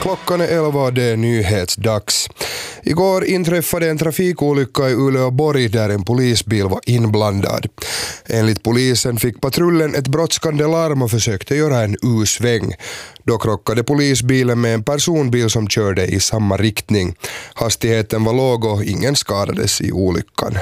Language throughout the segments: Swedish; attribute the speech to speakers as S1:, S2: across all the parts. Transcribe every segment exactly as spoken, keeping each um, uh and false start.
S1: Klockan är elva och det är nyhetsdags. Igår inträffade en trafikolycka i Uleåborg där en polisbil var inblandad. Enligt polisen fick patrullen ett brådskande larm och försökte göra en U-sväng. Då krockade polisbilen med en personbil som körde i samma riktning. Hastigheten var låg och ingen skadades i olyckan.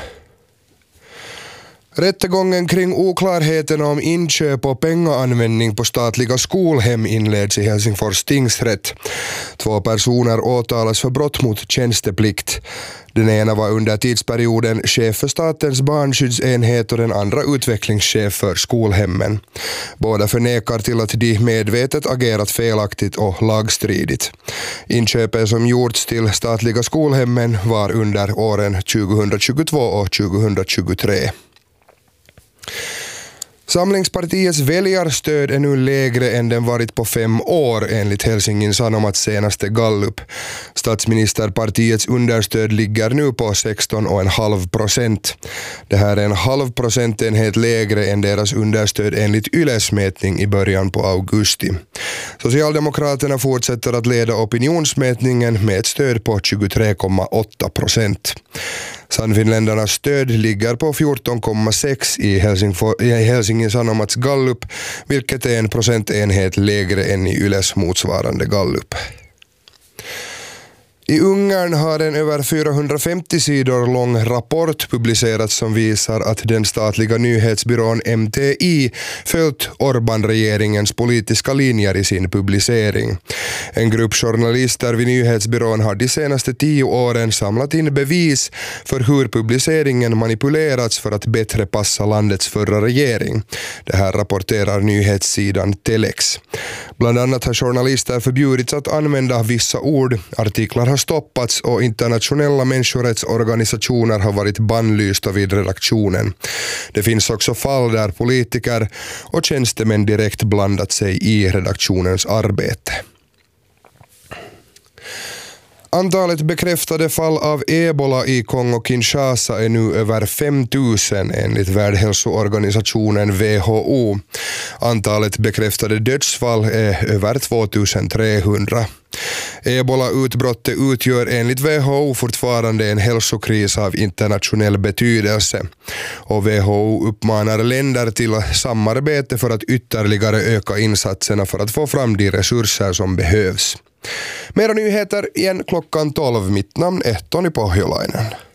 S1: Rättegången kring oklarheterna om inköp och pengaanvändning på statliga skolhem inleds i Helsingfors tingsrätt. Två personer åtalas för brott mot tjänsteplikt. Den ena var under tidsperioden chef för statens barnskyddsenhet och den andra utvecklingschef för skolhemmen. Båda förnekar till att de medvetet agerat felaktigt och lagstridigt. Inköpet som gjorts till statliga skolhemmen var under åren tjugohundratjugotvå och tjugohundratjugotre. Samlingspartiets väljarstöd är nu lägre än den varit på fem år enligt Helsingin Sanomats senaste gallup. Statsministerpartiets understöd ligger nu på sexton komma fem procent. Det här är en halv procentenhet lägre än deras understöd enligt Yles mätning i början på augusti. Socialdemokraterna fortsätter att leda opinionsmätningen med ett stöd på tjugotre komma åtta procent. Sannfinländarnas stöd ligger på fjorton komma sex i Helsingin Sanomats gallup, vilket är en procentenhet lägre än i Yles motsvarande gallup. I Ungern har en över fyrahundrafemtio sidor lång rapport publicerats som visar att den statliga nyhetsbyrån M T I följt Orbán-regeringens politiska linjer i sin publicering. En grupp journalister vid nyhetsbyrån har de senaste tio åren samlat in bevis för hur publiceringen manipulerats för att bättre passa landets förra regering. Det här rapporterar nyhetssidan Telex. Bland annat har journalister förbjudits att använda vissa ord, artiklar har stoppats och internationella människorättsorganisationer har varit bannlysta vid redaktionen. Det finns också fall där politiker och tjänstemän direkt blandat sig i redaktionens arbete. Antalet bekräftade fall av ebola i Kongo-Kinshasa är nu över fem tusen enligt Världshälsoorganisationen W H O. Antalet bekräftade dödsfall är över två tusen trehundra. Ebola-utbrottet utgör enligt W H O fortfarande en hälsokris av internationell betydelse. Och W H O uppmanar länder till samarbete för att ytterligare öka insatserna för att få fram de resurser som behövs. Mera nyheter igen klockan tolv. Mitt namn är Toni Pohjolainen.